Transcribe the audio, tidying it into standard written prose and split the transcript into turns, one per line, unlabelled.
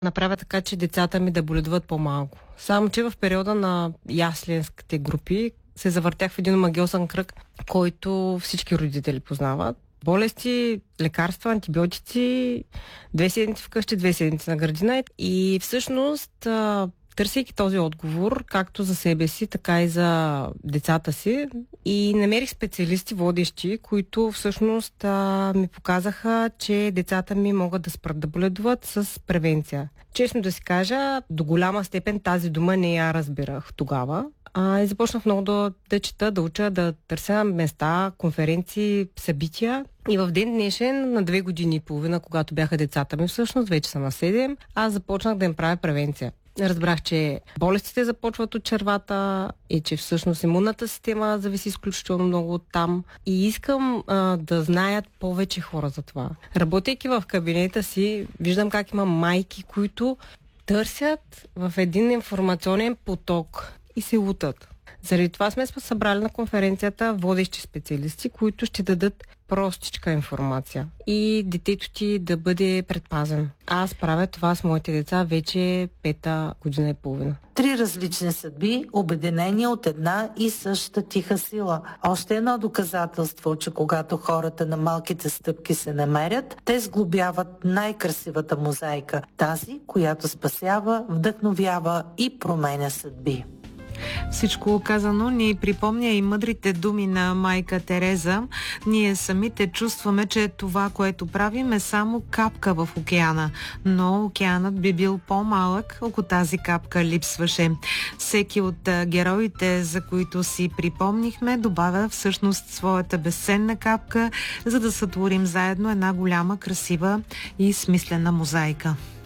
направя така, че децата ми да боледуват по-малко. Само че в периода на ясленските групи се завъртях в един магиосен кръг, който всички родители познават. Болести, лекарства, антибиотици, 2 седмици вкъщи, 2 седмици на градина. И всъщност, търсейки този отговор, както за себе си, така и за децата си, и намерих специалисти водещи, които всъщност ми показаха, че децата ми могат да спрат да боледуват с превенция. Честно да си кажа, до голяма степен тази дума не я разбирах тогава. И започнах много да чета, да уча, да търся места, конференции, събития. И в ден днешен, на 2 години и половина, когато бяха децата ми, всъщност вече са на 7, аз започнах да им правя превенция. Разбрах, че болестите започват от червата и че всъщност имунната система зависи изключително много от там. И искам да знаят повече хора за това. Работейки в кабинета си, виждам как има майки, които търсят в един информационен поток и се лутат. Заради това сме събрали на конференцията водещи специалисти, които ще дадат простичка информация и детето ти да бъде предпазен. Аз правя това с моите деца вече 5 година и половина.
3 различни съдби, обединени от една и съща тиха сила. Още едно доказателство, че когато хората на малките стъпки се намерят, те сглобяват най-красивата мозайка. Тази, която спасява, вдъхновява и променя съдби.
Всичко казано ни припомня и мъдрите думи на майка Тереза. Ние самите чувстваме, че това, което правим, е само капка в океана. Но океанът би бил по-малък, ако тази капка липсваше. Всеки от героите, за които си припомнихме, добавя всъщност своята безценна капка, за да сътворим заедно една голяма, красива и смислена мозайка.